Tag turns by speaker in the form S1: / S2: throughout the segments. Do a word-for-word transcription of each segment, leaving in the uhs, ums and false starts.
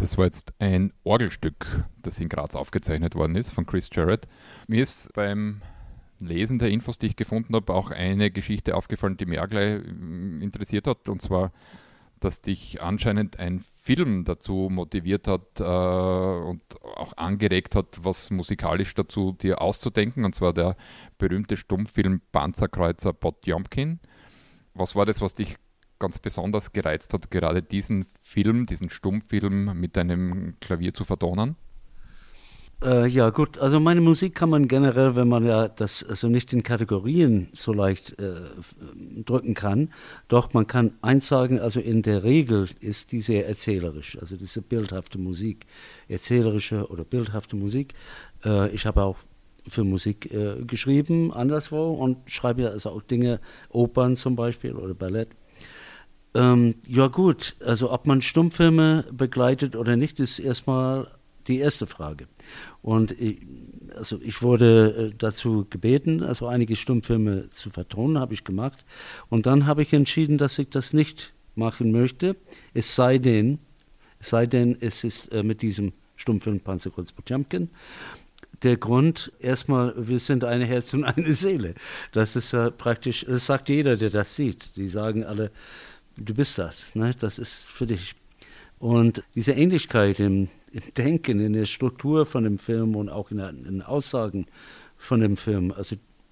S1: Das war jetzt ein Orgelstück, das in Graz aufgezeichnet worden ist, von Chris Jarrett. Mir ist beim Lesen der Infos, die ich gefunden habe, auch eine Geschichte aufgefallen, die mich auch gleich interessiert hat. Und zwar, dass dich anscheinend ein Film dazu motiviert hat äh, und auch angeregt hat, was musikalisch dazu dir auszudenken. Und zwar der berühmte Stummfilm Panzerkreuzer Potjomkin. Was war das, was dich ganz besonders gereizt hat, gerade diesen Film, diesen Stummfilm mit deinem Klavier zu vertonen?
S2: Äh, ja gut, also meine Musik kann man generell, wenn man ja das also nicht in Kategorien so leicht äh, drücken kann, doch man kann eins sagen, also in der Regel ist die sehr erzählerisch, also diese bildhafte Musik, erzählerische oder bildhafte Musik. Äh, ich habe auch für Musik äh, geschrieben, anderswo, und schreibe ja also auch Dinge, Opern zum Beispiel oder Ballett. Ähm, ja gut, also ob man Stummfilme begleitet oder nicht, ist erstmal die erste Frage. Und ich, also ich wurde dazu gebeten, also einige Stummfilme zu vertonen, habe ich gemacht. Und dann habe ich entschieden, dass ich das nicht machen möchte, es sei denn, es sei denn, es ist äh, mit diesem Stummfilm Panzerkreuzer Potjomkin. Der Grund, erstmal, wir sind ein Herz und eine Seele. Das ist äh, praktisch, das sagt jeder, der das sieht. Die sagen alle, du bist das, ne? Das ist für dich. Und diese Ähnlichkeit im, im Denken, in der Struktur von dem Film und auch in, der, in den Aussagen von dem Film, also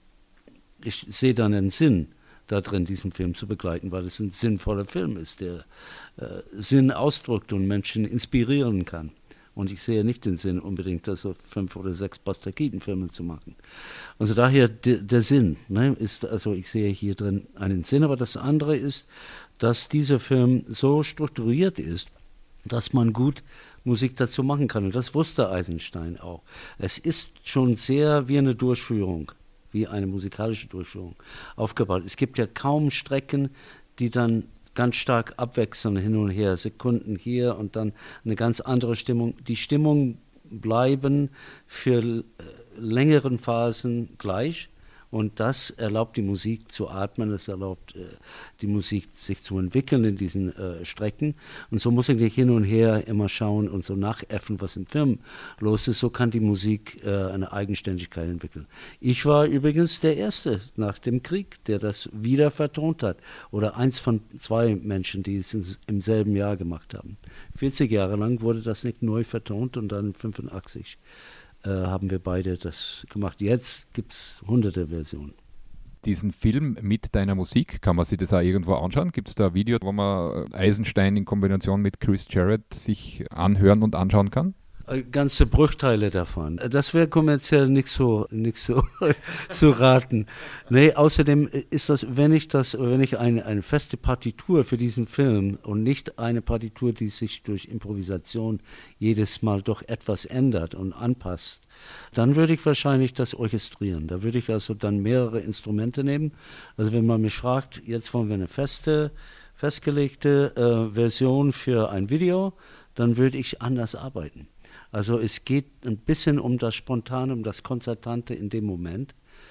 S2: ich sehe dann einen Sinn da drin, diesen Film zu begleiten, weil es ein sinnvoller Film ist, der äh, Sinn ausdrückt und Menschen inspirieren kann. Und ich sehe nicht den Sinn, unbedingt also fünf oder sechs Buster-Keaton-Filme zu machen. Also daher de, der Sinn, ne, ist, also ich sehe hier drin einen Sinn, aber das andere ist, dass dieser Film so strukturiert ist, dass man gut Musik dazu machen kann. Und das wusste Eisenstein auch. Es ist schon sehr wie eine Durchführung, wie eine musikalische Durchführung aufgebaut. Es gibt ja kaum Strecken, die dann ganz stark abwechseln hin und her, Sekunden hier und dann eine ganz andere Stimmung. Die Stimmung bleiben für längeren Phasen gleich. Und das erlaubt die Musik zu atmen, es erlaubt äh, die Musik sich zu entwickeln in diesen äh, Strecken. Und so muss ich nicht hin und her immer schauen und so nachäffen, was im Film los ist. So kann die Musik äh, eine Eigenständigkeit entwickeln. Ich war übrigens der Erste nach dem Krieg, der das wieder vertont hat. Oder eins von zwei Menschen, die es in, im selben Jahr gemacht haben. vierzig Jahre lang wurde das nicht neu vertont und dann fünfundachtzig. haben wir beide das gemacht. Jetzt gibt es hunderte Versionen.
S1: Diesen Film mit deiner Musik, kann man sich das auch irgendwo anschauen? Gibt es da ein Video, wo man Eisenstein in Kombination mit Chris Jarrett sich anhören und anschauen kann?
S2: Ganze Bruchteile davon. Das wäre kommerziell nicht so, nicht so zu raten. Nee, außerdem ist das, wenn ich das, wenn ich eine, eine feste Partitur für diesen Film und nicht eine Partitur, die sich durch Improvisation jedes Mal doch etwas ändert und anpasst, dann würde ich wahrscheinlich das orchestrieren. Da würde ich also dann mehrere Instrumente nehmen. Also wenn man mich fragt, jetzt wollen wir eine feste, festgelegte äh, Version für ein Video, dann würde ich anders arbeiten. Also es geht ein bisschen um das Spontane, um das Konzertante in dem Moment.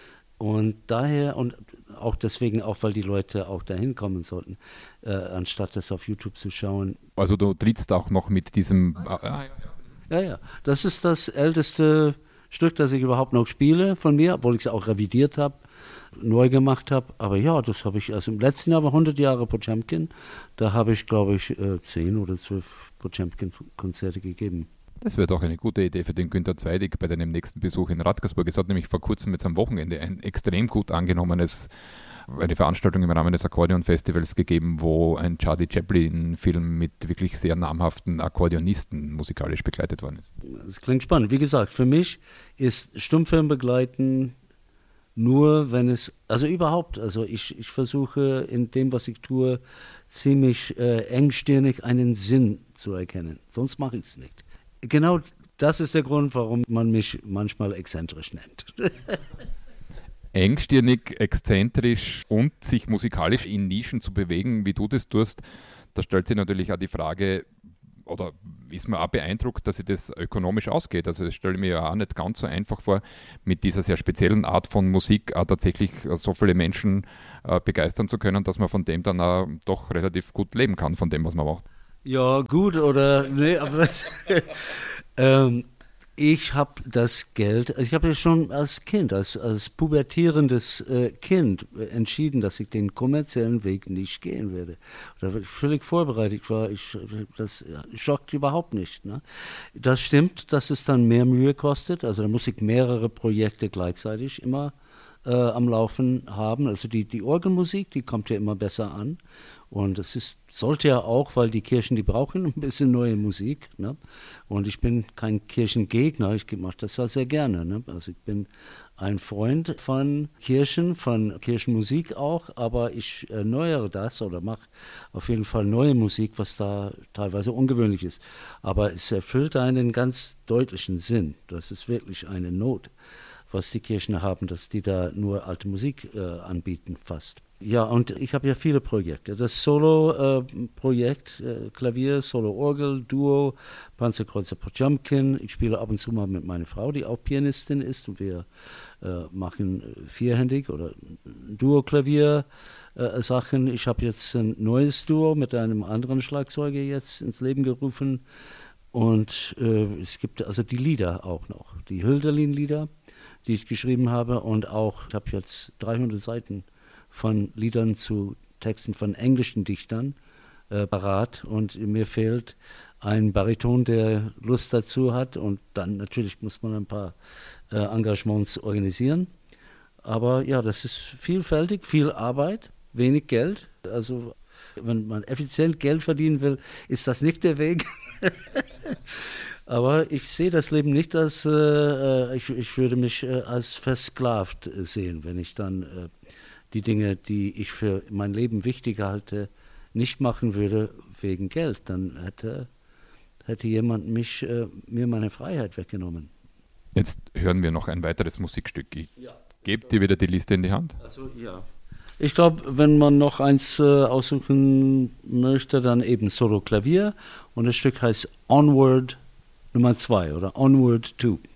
S2: Und daher, und auch deswegen, auch weil die Leute auch dahin kommen sollten, äh, anstatt das auf YouTube zu schauen.
S1: Also du trittst auch noch mit diesem...
S2: Ah, ja, ja. Das ist das älteste Stück, das ich überhaupt noch spiele von mir, obwohl ich es auch revidiert habe, neu gemacht habe. Aber ja, das habe ich, also im letzten Jahr war hundert Jahre Potjomkin. Da habe ich, glaube ich, zehn oder zwölf Potjomkin-Konzerte gegeben.
S1: Das wäre doch eine gute Idee für den Günter Zweidig bei deinem nächsten Besuch in Radkersburg. Es hat nämlich vor kurzem jetzt am Wochenende ein extrem gut angenommenes, eine Veranstaltung im Rahmen des Akkordeonfestivals gegeben, wo ein Charlie Chaplin-Film mit wirklich sehr namhaften Akkordeonisten musikalisch begleitet worden ist.
S2: Das klingt spannend. Wie gesagt, für mich ist Stummfilm begleiten nur, wenn es, also überhaupt, also ich, ich versuche in dem, was ich tue, ziemlich äh, engstirnig einen Sinn zu erkennen. Sonst mache ich es nicht. Genau das ist der Grund, warum man mich manchmal exzentrisch nennt.
S1: Engstirnig, exzentrisch und sich musikalisch in Nischen zu bewegen, wie du das tust, da stellt sich natürlich auch die Frage, oder ist man auch beeindruckt, dass sich das ökonomisch ausgeht. Also das stelle ich mir ja auch nicht ganz so einfach vor, mit dieser sehr speziellen Art von Musik auch tatsächlich so viele Menschen äh, begeistern zu können, dass man von dem dann auch doch relativ gut leben kann, von dem, was man macht.
S2: Ja, gut oder nee, aber ähm, ich habe das Geld, also ich habe ja schon als Kind, als, als pubertierendes äh, Kind äh, entschieden, dass ich den kommerziellen Weg nicht gehen werde. Da war ich völlig vorbereitet war. Ich, das schockt überhaupt nicht. Ne? Das stimmt, dass es dann mehr Mühe kostet. Also da muss ich mehrere Projekte gleichzeitig immer äh, am Laufen haben. Also die, die Orgelmusik, die kommt ja immer besser an. Und es ist, sollte ja auch, weil die Kirchen, die brauchen ein bisschen neue Musik. Ne? Und ich bin kein Kirchengegner, ich mache das ja sehr gerne. Ne? Also ich bin ein Freund von Kirchen, von Kirchenmusik auch, aber ich erneuere das oder mache auf jeden Fall neue Musik, was da teilweise ungewöhnlich ist. Aber es erfüllt einen ganz deutlichen Sinn. Das ist wirklich eine Not, was die Kirchen haben, dass die da nur alte Musik äh, anbieten fast. Ja, und ich habe ja viele Projekte. Das Solo-Projekt, äh, äh, Klavier, Solo-Orgel, Duo, Panzerkreuzer Potjomkin. Ich spiele ab und zu mal mit meiner Frau, die auch Pianistin ist. Und wir äh, machen vierhändig oder Duo-Klavier-Sachen. Ich habe jetzt ein neues Duo mit einem anderen Schlagzeuger jetzt ins Leben gerufen. Und äh, es gibt also die Lieder auch noch, die Hölderlin-Lieder, die ich geschrieben habe. Und auch, ich habe jetzt dreihundert Seiten von Liedern zu Texten von englischen Dichtern äh, parat und mir fehlt ein Bariton, der Lust dazu hat und dann natürlich muss man ein paar äh, Engagements organisieren. Aber ja, das ist vielfältig, viel Arbeit, wenig Geld. Also wenn man effizient Geld verdienen will, ist das nicht der Weg. Aber ich sehe das Leben nicht als, äh, ich, ich würde mich äh, als versklavt sehen, wenn ich dann äh, die Dinge, die ich für mein Leben wichtig halte, nicht machen würde wegen Geld, dann hätte, hätte jemand mich, äh, mir meine Freiheit weggenommen.
S1: Jetzt hören wir noch ein weiteres Musikstück. Ich
S2: Ja.
S1: gebe dir wieder die Liste in die Hand.
S2: Also ja. Ich glaube, wenn man noch eins äh, aussuchen möchte, dann eben Solo Klavier und das Stück heißt Onward Nummer zwei oder Onward zwei.